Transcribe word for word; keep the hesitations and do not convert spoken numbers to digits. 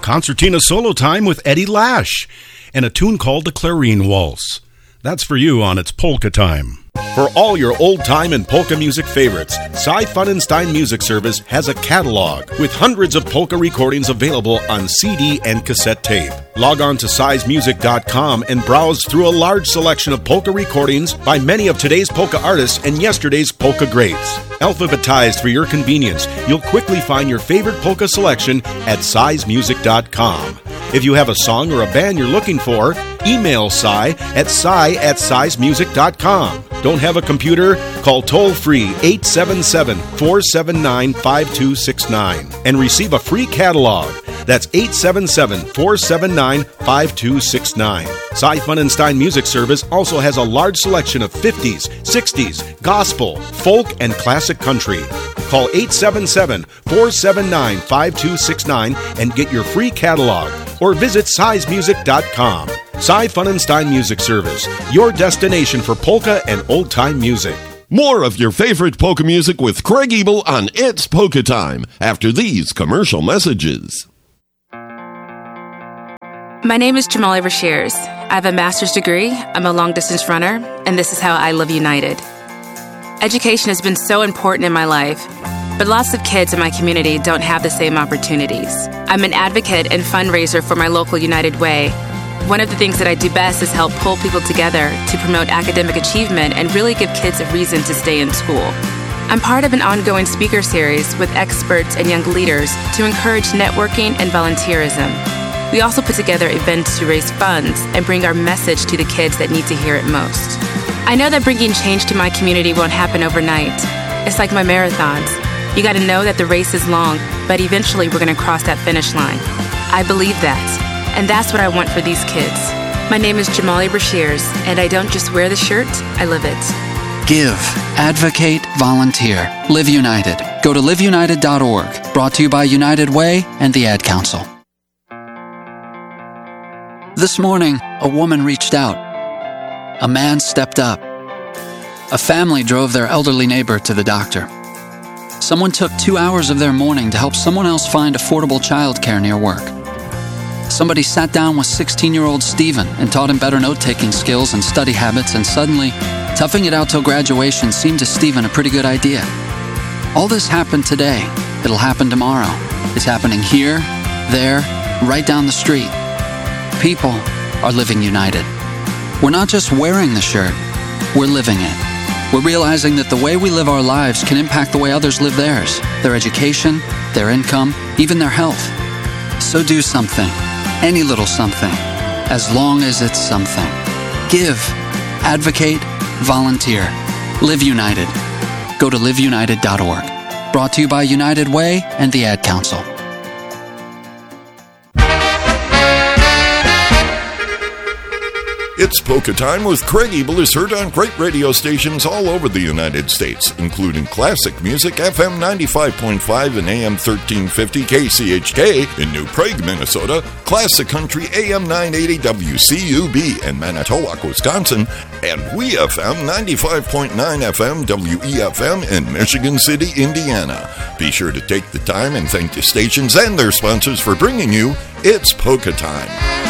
concertina solo time with Eddie Lash, and a tune called the Clarine Waltz. That's for you on It's Polka Time. For all your old-time and polka music favorites, Cy Funenstein Music Service has a catalog with hundreds of polka recordings available on C D and cassette tape. Log on to size music dot com and browse through a large selection of polka recordings by many of today's polka artists and yesterday's polka greats. Alphabetized for your convenience, you'll quickly find your favorite polka selection at size music dot com. If you have a song or a band you're looking for, email Cy at cy at size music dot com. Don't have a computer? Call toll-free eight seven seven, four seven nine, five two six nine and receive a free catalog. That's eight seven seven, four seven nine, five two six nine. Cy Funenstein Music Service also has a large selection of fifties, sixties, gospel, folk, and classic country. Call eight seven seven, four seven nine, five two six nine and get your free catalog, or visit size music dot com. Cy Funenstein Music Service, your destination for polka and old-time music. More of your favorite polka music with Craig Ebel on It's Polka Time after these commercial messages. My name is Jamali Rashears. I have a master's degree, I'm a long-distance runner, and this is how I live united. Education has been so important in my life, but lots of kids in my community don't have the same opportunities. I'm an advocate and fundraiser for my local United Way. One of the things that I do best is help pull people together to promote academic achievement and really give kids a reason to stay in school. I'm part of an ongoing speaker series with experts and young leaders to encourage networking and volunteerism. We also put together events to raise funds and bring our message to the kids that need to hear it most. I know that bringing change to my community won't happen overnight. It's like my marathons. You gotta know that the race is long, but eventually we're gonna cross that finish line. I believe that. And that's what I want for these kids. My name is Jamali Rashears, and I don't just wear the shirt, I live it. Give, advocate, volunteer. Live United. Go to live united dot org. Brought to you by United Way and the Ad Council. This morning, a woman reached out. A man stepped up. A family drove their elderly neighbor to the doctor. Someone took two hours of their morning to help someone else find affordable childcare near work. Somebody sat down with sixteen-year-old Stephen and taught him better note-taking skills and study habits, and suddenly, toughing it out till graduation seemed to Stephen a pretty good idea. All this happened today. It'll happen tomorrow. It's happening here, there, right down the street. People are living united. We're not just wearing the shirt, we're living it. We're realizing that the way we live our lives can impact the way others live theirs, their education, their income, even their health. So do something. Any little something, as long as it's something. Give, advocate, volunteer. Live United. Go to live united dot org. Brought to you by United Way and the Ad Council. It's Polka Time with Craig Ebel is heard on great radio stations all over the United States, including classic music, F M ninety-five point five and A M thirteen fifty K C H K in New Prague, Minnesota, classic country A M nine eighty W C U B in Manitowoc, Wisconsin, and We F M ninety-five point nine F M W E F M in Michigan City, Indiana. Be sure to take the time and thank the stations and their sponsors for bringing you It's Polka Time.